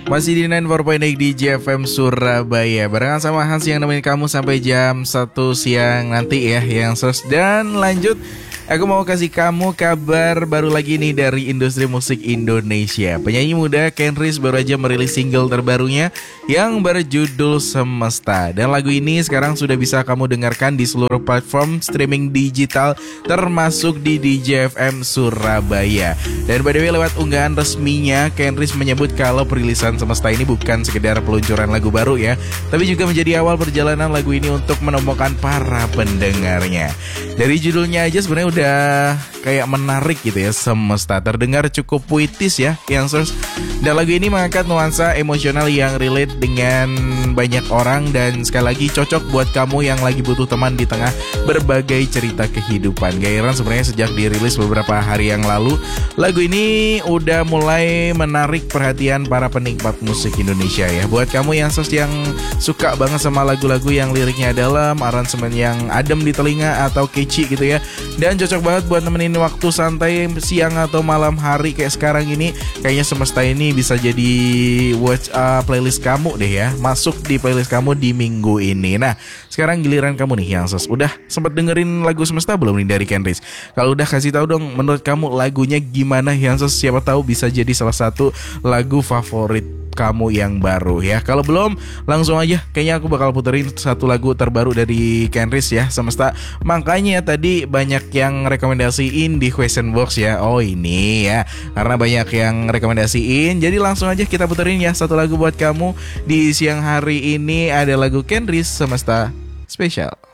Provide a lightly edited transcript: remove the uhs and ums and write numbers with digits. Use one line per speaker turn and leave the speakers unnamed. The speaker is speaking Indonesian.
Masih di 94.8 di JFM Surabaya. Barengan sama Hans yang nemenin kamu sampai jam 1 siang nanti ya, yang dan lanjut. Aku mau kasih kamu kabar baru lagi nih dari industri musik Indonesia. Penyanyi muda Kenris baru aja merilis single terbarunya yang berjudul Semesta. Dan lagu ini sekarang sudah bisa kamu dengarkan di seluruh platform streaming digital termasuk di DJFM Surabaya. Dan by the way, lewat unggahan resminya, Kenris menyebut kalau perilisan Semesta ini bukan sekedar peluncuran lagu baru ya, tapi juga menjadi awal perjalanan lagu ini untuk menemukan para pendengarnya. Dari judulnya aja sebenarnya udah kayak menarik gitu ya, Semesta. Terdengar cukup puitis ya, youngsters. Dan lagu ini mengangkat nuansa emosional yang relate dengan banyak orang. Dan sekali lagi cocok buat kamu yang lagi butuh teman di tengah berbagai cerita kehidupan. Gak heran sebenarnya sejak dirilis beberapa hari yang lalu, lagu ini udah mulai menarik perhatian para penikmat musik Indonesia ya. Buat kamu youngsters yang suka banget sama lagu-lagu yang liriknya dalam, aransemen yang adem di telinga atau catchy gitu ya, dan cocok banget buat nemenin waktu santai siang atau malam hari kayak sekarang ini. Kayaknya Semesta ini bisa jadi watch playlist kamu deh ya, masuk di playlist kamu di minggu ini. Nah, sekarang giliran kamu nih yang udah sempet dengerin lagu Semesta belum nih dari Kenris? Kalau udah, kasih tahu dong menurut kamu lagunya gimana yang siapa tahu bisa jadi salah satu lagu favorit kamu yang baru ya. Kalau belum, langsung aja, kayaknya aku bakal puterin satu lagu terbaru dari Kenris ya, Semesta. Makanya tadi banyak yang rekomendasiin di question box ya. Oh ini ya, karena banyak yang rekomendasiin, jadi langsung aja kita puterin ya satu lagu buat kamu di siang hari ini. Ada lagu Kenris, Semesta Spesial.